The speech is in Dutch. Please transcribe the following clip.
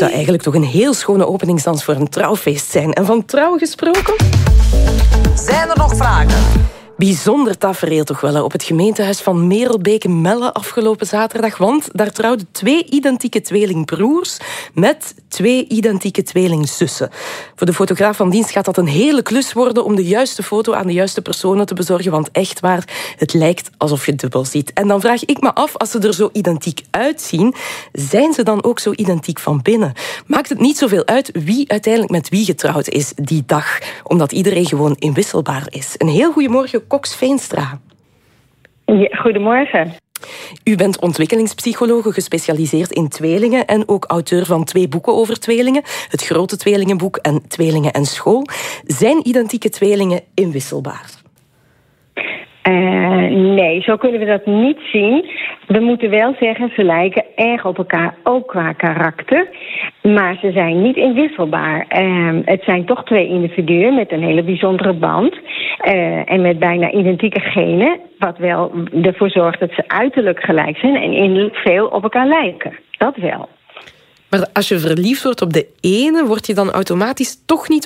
zou eigenlijk toch een heel schone openingsdans voor een trouwfeest zijn. En van trouw gesproken... Zijn er nog vragen? Bijzonder tafereel toch wel op het gemeentehuis van Merelbeke-Melle afgelopen zaterdag. Want daar trouwden 2 identieke tweelingbroers met 2 identieke tweelingzussen. Voor de fotograaf van dienst gaat dat een hele klus worden om de juiste foto aan de juiste personen te bezorgen. Want echt waar, het lijkt alsof je dubbel ziet. En dan vraag ik me af, als ze er zo identiek uitzien, zijn ze dan ook zo identiek van binnen? Maakt het niet zoveel uit wie uiteindelijk met wie getrouwd is die dag? Omdat iedereen gewoon inwisselbaar is. Een heel goedemorgen, Cox Veenstra. Ja, goedemorgen. U bent ontwikkelingspsychologe, gespecialiseerd in tweelingen en ook auteur van 2 boeken over tweelingen. Het Grote Tweelingenboek en Tweelingen en School. Zijn identieke tweelingen inwisselbaar? Nee, zo kunnen we dat niet zien. We moeten wel zeggen, ze lijken erg op elkaar, ook qua karakter. Maar ze zijn niet inwisselbaar. Het zijn toch 2 individuen met een hele bijzondere band. En met bijna identieke genen. Wat wel ervoor zorgt dat ze uiterlijk gelijk zijn en innerlijk veel op elkaar lijken. Dat wel. Maar als je verliefd wordt op de ene, word je dan automatisch toch niet